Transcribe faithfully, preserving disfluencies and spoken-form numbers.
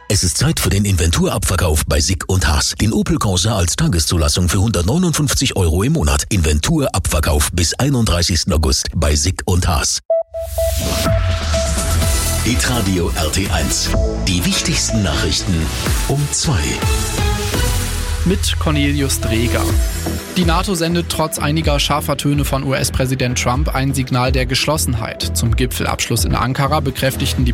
Es ist Zeit für den Inventurabverkauf bei Sick und Haas. Den Opel Corsa als Tageszulassung für hundertneunundfünfzig Euro im Monat. Inventurabverkauf bis einunddreißigsten August bei Sick und Haas. Hitradio R T eins. Die wichtigsten Nachrichten um zwei. Mit Cornelius Dreger. Die NATO sendet trotz einiger scharfer Töne von U S-Präsident Trump ein Signal der Geschlossenheit. Zum Gipfelabschluss in Ankara bekräftigten die